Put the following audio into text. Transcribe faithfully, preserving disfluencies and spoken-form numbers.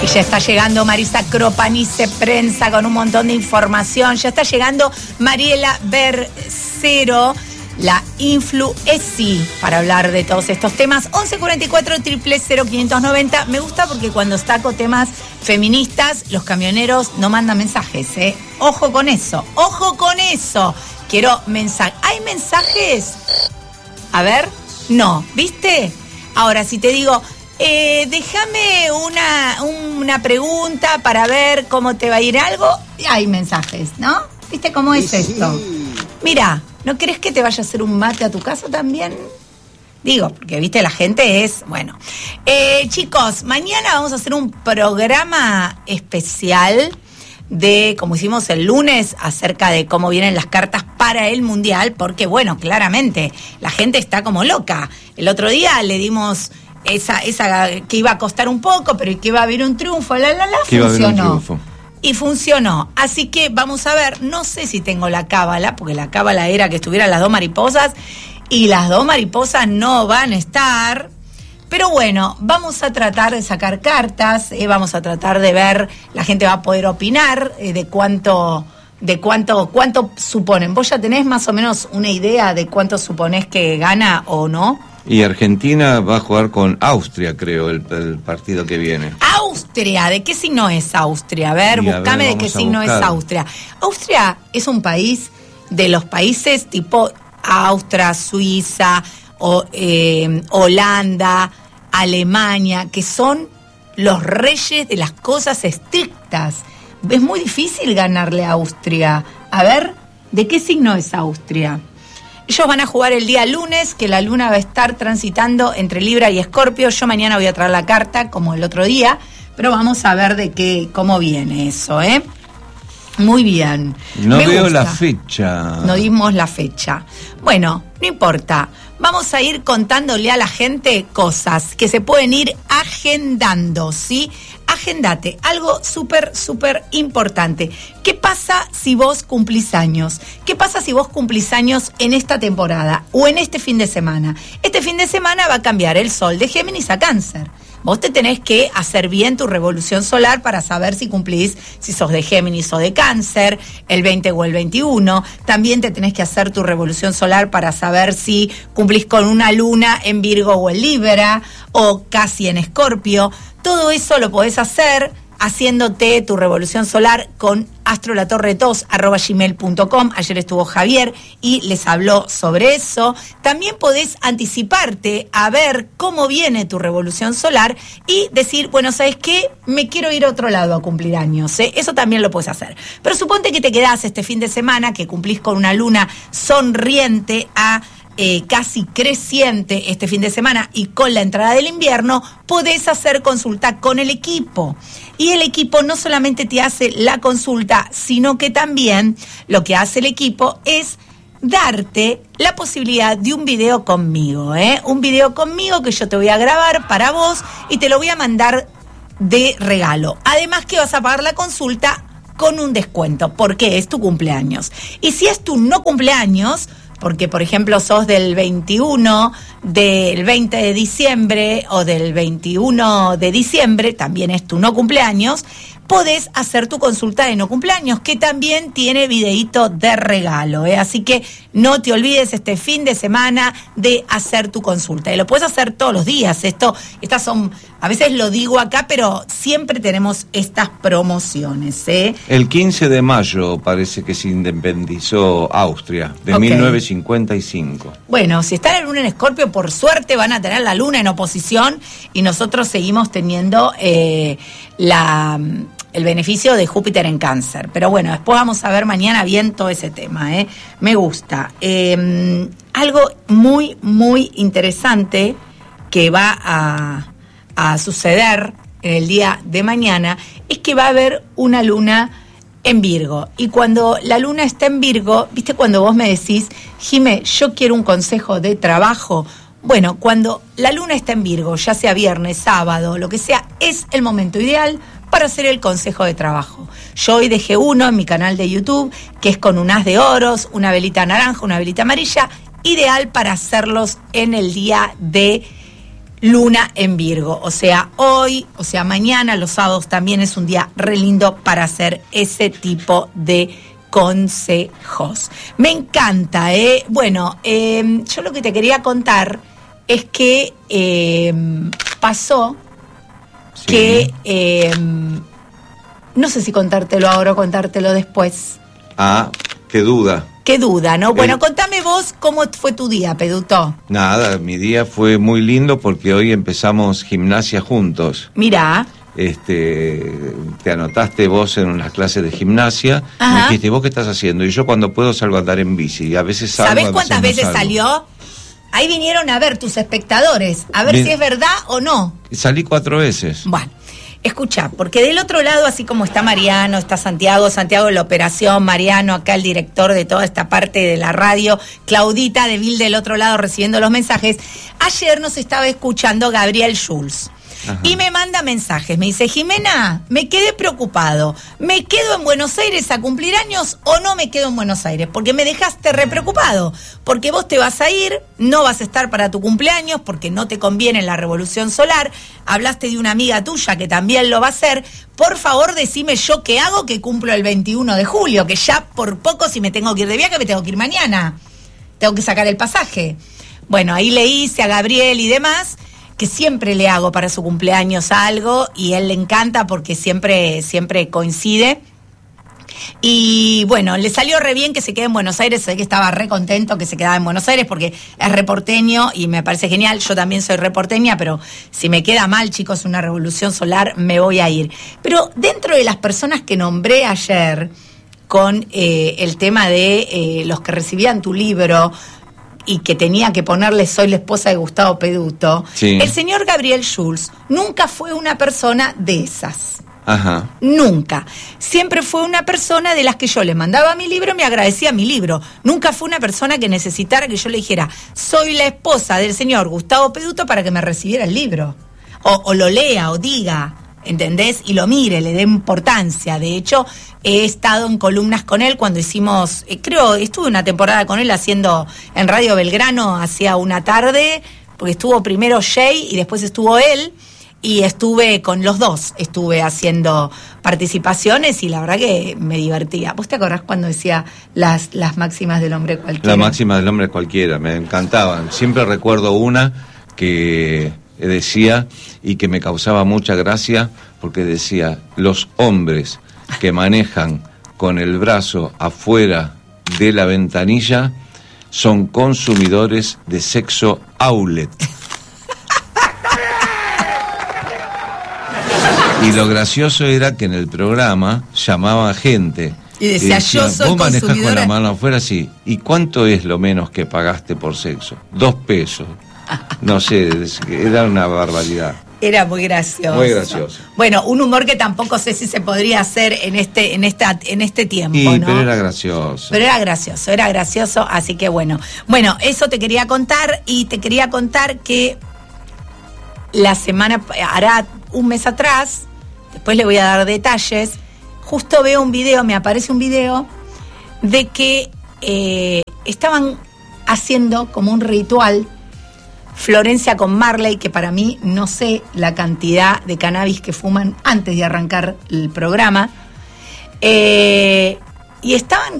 ya está llegando Marisa Cropanice Prensa con un montón de información. Ya está llegando Mariela Bercero, la Influenci, para hablar de todos estos temas. once cuarenta y cuatro, cero cero cero, quinientos noventa. Me gusta porque cuando saco temas feministas, los camioneros no mandan mensajes, ¿eh? Ojo con eso, ojo con eso. Quiero mensajes. ¿Hay mensajes? A ver, no, ¿viste? Ahora, si te digo, eh, déjame una, una pregunta para ver cómo te va a ir algo, hay mensajes, ¿no? ¿Viste cómo es sí, esto? Sí. Mira, ¿no crees que te vaya a hacer un mate a tu casa también? Digo, porque, viste, la gente es... Bueno, eh, chicos, mañana vamos a hacer un programa especial de, como hicimos el lunes, acerca de cómo vienen las cartas para el Mundial, porque, bueno, claramente, la gente está como loca. El otro día le dimos esa, esa que iba a costar un poco, pero que iba a haber un triunfo, la, la, la, que funcionó. Iba a haber un triunfo. Y funcionó. Así que vamos a ver, no sé si tengo la cábala, porque la cábala era que estuvieran las dos mariposas, y las dos mariposas no van a estar. Pero bueno, vamos a tratar de sacar cartas, eh, vamos a tratar de ver, la gente va a poder opinar eh, de cuánto, de cuánto, cuánto suponen. ¿Vos ya tenés más o menos una idea de cuánto suponés que gana o no? Y Argentina va a jugar con Austria, creo, el, el partido que viene. Austria, ¿de qué signo es Austria? A ver, y búscame a ver, de qué signo es Austria. Austria es un país de los países tipo Austria, Suiza, o, eh, Holanda, Alemania, que son los reyes de las cosas estrictas. Es muy difícil ganarle a Austria. A ver, ¿de qué signo es Austria? Ellos van a jugar el día lunes, que la luna va a estar transitando entre Libra y Escorpio. Yo mañana voy a traer la carta, como el otro día, pero vamos a ver de qué, cómo viene eso, ¿eh? Muy bien. No Me veo gusta. La fecha. No dimos la fecha. Bueno, no importa. Vamos a ir contándole a la gente cosas que se pueden ir agendando, ¿sí? Agendate. Algo súper, súper importante. ¿Qué pasa si vos cumplís años? ¿Qué pasa si vos cumplís años en esta temporada o en este fin de semana? Este fin de semana va a cambiar el sol de Géminis a Cáncer. Vos te tenés que hacer bien tu revolución solar para saber si cumplís, si sos de Géminis o de Cáncer, el veinte o el veintiuno. También te tenés que hacer tu revolución solar para saber si cumplís con una luna en Virgo o en Libra, o casi en Escorpio. Todo eso lo podés hacer haciéndote tu revolución solar con astrolatorre dos arroba gmail punto com. Ayer estuvo Javier y les habló sobre eso. También podés anticiparte a ver cómo viene tu revolución solar y decir, bueno, ¿sabes qué? Me quiero ir a otro lado a cumplir años, ¿eh? Eso también lo podés hacer. Pero suponte que te quedás este fin de semana, que cumplís con una luna sonriente a Eh, casi creciente este fin de semana, y con la entrada del invierno podés hacer consulta con el equipo. Y el equipo no solamente te hace la consulta, sino que también lo que hace el equipo es darte la posibilidad de un video conmigo, ¿eh? Un video conmigo que yo te voy a grabar para vos y te lo voy a mandar de regalo. Además que vas a pagar la consulta con un descuento, porque es tu cumpleaños. Y si es tu no cumpleaños, porque, por ejemplo, sos del veintiuno, del veinte de diciembre o del veintiuno de diciembre, también es tu no cumpleaños, podés hacer tu consulta de no cumpleaños, que también tiene videíto de regalo, ¿eh? Así que no te olvides este fin de semana de hacer tu consulta. Y lo puedes hacer todos los días. Esto, estas son, a veces lo digo acá, pero siempre tenemos estas promociones, ¿eh? El quince de mayo parece que se independizó Austria, de okay. mil novecientos cincuenta y cinco. Bueno, si están en luna en Escorpio, por suerte van a tener la luna en oposición y nosotros seguimos teniendo eh, la... el beneficio de Júpiter en Cáncer. Pero bueno, después vamos a ver mañana bien todo ese tema, ¿eh? Me gusta. Eh, algo muy, muy interesante que va a, a suceder en el día de mañana es que va a haber una luna en Virgo. Y cuando la luna está en Virgo, ¿viste cuando vos me decís, Jimé, yo quiero un consejo de trabajo? Bueno, cuando la luna está en Virgo, ya sea viernes, sábado, lo que sea, es el momento ideal para hacer el consejo de trabajo. Yo hoy dejé uno en mi canal de YouTube, que es con un haz de oros, una velita naranja, una velita amarilla, ideal para hacerlos en el día de luna en Virgo. O sea, hoy, o sea, mañana, los sábados también es un día re lindo para hacer ese tipo de consejos. Me encanta, ¿eh? Bueno, eh, yo lo que te quería contar es que eh, pasó sí. que... Eh, no sé si contártelo ahora o contártelo después. Ah, qué duda. Qué duda, ¿no? Bueno, El... contame vos cómo fue tu día, Peduto. Nada, mi día fue muy lindo porque hoy empezamos gimnasia juntos. Mirá. Este, te anotaste vos en unas clases de gimnasia. Ajá. Me dijiste, ¿vos qué estás haciendo? Y yo cuando puedo salgo a andar en bici. Y a veces salgo, ¿sabés a veces cuántas no veces salgo. Salió? Ahí vinieron a ver tus espectadores, a ver Bien. si es verdad o no. Salí cuatro veces. Bueno. Escuchá, porque del otro lado, así como está Mariano, está Santiago, Santiago de la operación, Mariano acá el director de toda esta parte de la radio, Claudita de Vil del otro lado recibiendo los mensajes, ayer nos estaba escuchando Gabriel Schulz. Ajá. Y me manda mensajes, me dice, Jimena, me quedé preocupado, ¿me quedo en Buenos Aires a cumplir años o no me quedo en Buenos Aires? Porque me dejaste re preocupado, porque vos te vas a ir, no vas a estar para tu cumpleaños, porque no te conviene la revolución solar, hablaste de una amiga tuya que también lo va a hacer, por favor decime yo qué hago que cumplo el veintiuno de julio, que ya por poco si me tengo que ir de viaje me tengo que ir mañana, tengo que sacar el pasaje. Bueno, ahí le hice a Gabriel y demás, que siempre le hago para su cumpleaños algo y él le encanta porque siempre, siempre coincide. Y bueno, le salió re bien que se quede en Buenos Aires, sé que estaba re contento que se quedaba en Buenos Aires porque es reporteño y me parece genial, yo también soy reporteña, pero si me queda mal, chicos, una revolución solar, me voy a ir. Pero dentro de las personas que nombré ayer con eh, el tema de eh, los que recibían tu libro, y que tenía que ponerle soy la esposa de Gustavo Peduto, sí. El señor Gabriel Schulz nunca fue una persona de esas. Ajá. Nunca. Siempre fue una persona de las que yo le mandaba mi libro y me agradecía mi libro. Nunca fue una persona que necesitara que yo le dijera soy la esposa del señor Gustavo Peduto para que me recibiera el libro. O, o lo lea o diga, ¿entendés? Y lo mire, le dé importancia. De hecho, he estado en columnas con él cuando hicimos, eh, creo, estuve una temporada con él haciendo en Radio Belgrano, hacía una tarde, porque estuvo primero Jay y después estuvo él, y estuve con los dos, estuve haciendo participaciones y la verdad que me divertía. ¿Vos te acordás cuando decía las, las máximas del hombre cualquiera? La máxima del hombre cualquiera, me encantaban. Siempre recuerdo una que decía y que me causaba mucha gracia porque decía, los hombres que manejan con el brazo afuera de la ventanilla son consumidores de sexo outlet. Y lo gracioso era que en el programa llamaba gente y decía, y decía yo soy vos manejás consumidora con la mano afuera, sí. ¿Y cuánto es lo menos que pagaste por sexo? Dos pesos. No sé, era una barbaridad. Era muy gracioso. Muy gracioso. Bueno, un humor que tampoco sé si se podría hacer en este, en esta, en este tiempo, sí, ¿no? pero era gracioso. Pero era gracioso, era gracioso, así que bueno. Bueno, eso te quería contar y te quería contar que la semana, hará un mes atrás, después le voy a dar detalles, justo veo un video, me aparece un video de que eh, estaban haciendo como un ritual Florencia con Marley, que para mí no sé la cantidad de cannabis que fuman antes de arrancar el programa, eh, y estaban